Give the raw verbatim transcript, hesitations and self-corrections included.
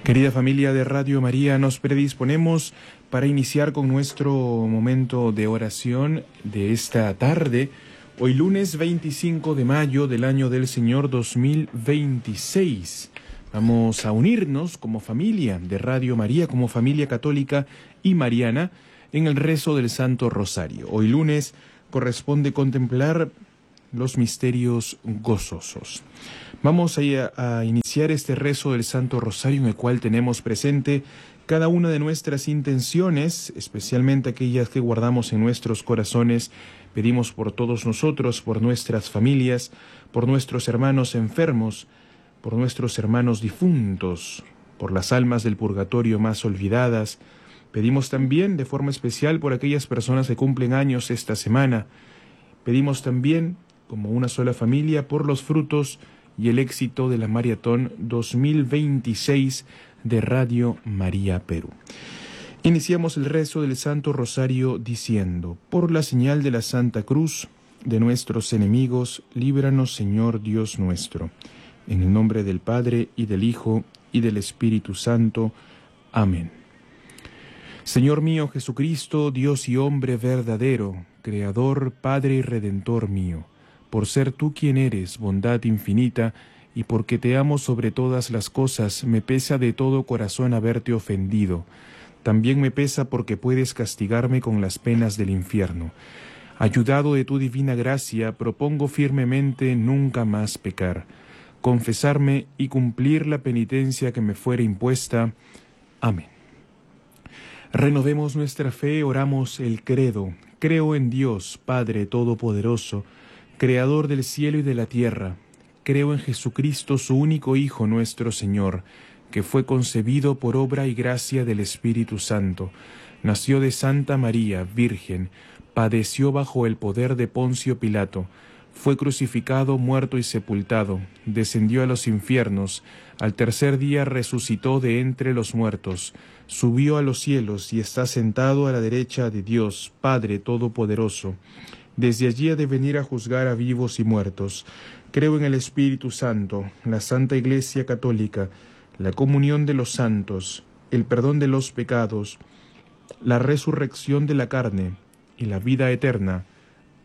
Querida familia de Radio María, nos predisponemos para iniciar con nuestro momento de oración de esta tarde, hoy lunes veinticinco de mayo del año del Señor dos mil veintiséis. Vamos a unirnos como familia de Radio María, como familia católica y mariana, en el rezo del Santo Rosario. Hoy lunes corresponde contemplar los misterios gozosos. Vamos a, a iniciar este rezo del Santo Rosario, en el cual tenemos presente cada una de nuestras intenciones, especialmente aquellas que guardamos en nuestros corazones. Pedimos por todos nosotros, por nuestras familias, por nuestros hermanos enfermos, por nuestros hermanos difuntos, por las almas del purgatorio más olvidadas. Pedimos también de forma especial por aquellas personas que cumplen años esta semana. Pedimos también, como una sola familia, por los frutos y el éxito de la Maratón dos mil veintiséis de Radio María Perú. Iniciamos el rezo del Santo Rosario diciendo: por la señal de la Santa Cruz de nuestros enemigos, líbranos, Señor Dios nuestro. En el nombre del Padre, y del Hijo, y del Espíritu Santo. Amén. Señor mío Jesucristo, Dios y hombre verdadero, Creador, Padre y Redentor mío, por ser tú quien eres, bondad infinita, y porque te amo sobre todas las cosas, me pesa de todo corazón haberte ofendido. También me pesa porque puedes castigarme con las penas del infierno. Ayudado de tu divina gracia, propongo firmemente nunca más pecar, confesarme y cumplir la penitencia que me fuere impuesta. Amén. Renovemos nuestra fe, oramos el credo. Creo en Dios, Padre Todopoderoso, Creador del cielo y de la tierra. Creo en Jesucristo, su único Hijo, nuestro Señor, que fue concebido por obra y gracia del Espíritu Santo. Nació de Santa María, Virgen, padeció bajo el poder de Poncio Pilato, fue crucificado, muerto y sepultado, descendió a los infiernos, al tercer día resucitó de entre los muertos, subió a los cielos y está sentado a la derecha de Dios, Padre Todopoderoso. Desde allí ha de venir a juzgar a vivos y muertos. Creo en el Espíritu Santo, la Santa Iglesia Católica, la comunión de los santos, el perdón de los pecados, la resurrección de la carne y la vida eterna.